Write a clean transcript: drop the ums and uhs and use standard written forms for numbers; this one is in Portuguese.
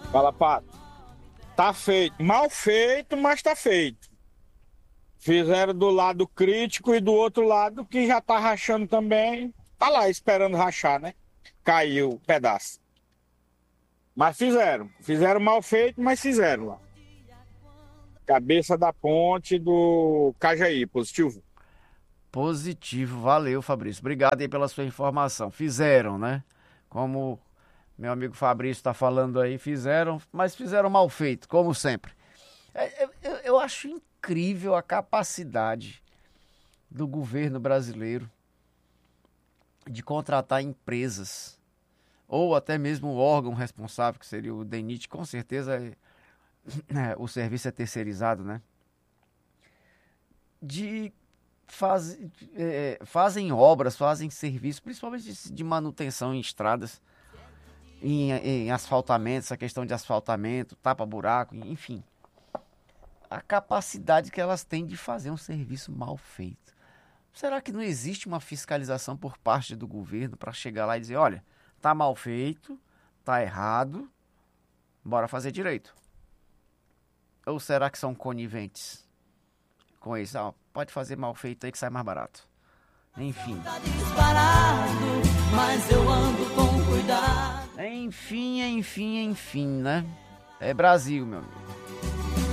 Fala, Pato. Tá feito. Mal feito, mas tá feito. Fizeram do lado crítico e do outro lado que já tá rachando também. Tá lá esperando rachar, né? Caiu o pedaço. Mas fizeram. Fizeram mal feito, mas fizeram lá. Cabeça da ponte do Cajaí, positivo. Positivo, valeu, Fabrício. Obrigado aí pela sua informação. Fizeram, né? Como meu amigo Fabrício está falando aí, fizeram, mas fizeram mal feito, como sempre. Eu acho incrível a capacidade do governo brasileiro de contratar empresas, ou até mesmo o órgão responsável, que seria o DENIT, com certeza o serviço é terceirizado, né? De fazem obras, fazem serviço, principalmente de manutenção em estradas, em asfaltamento, essa questão de asfaltamento, tapa-buraco, enfim. A capacidade que elas têm de fazer um serviço mal feito. Será que não existe uma fiscalização por parte do governo para chegar lá e dizer, olha, tá mal feito, tá errado, bora fazer direito? Ou será que são coniventes com isso? Ah, pode fazer mal feito aí que sai mais barato. Enfim. Mas eu ando com cuidado. Enfim, né? É Brasil, meu amigo.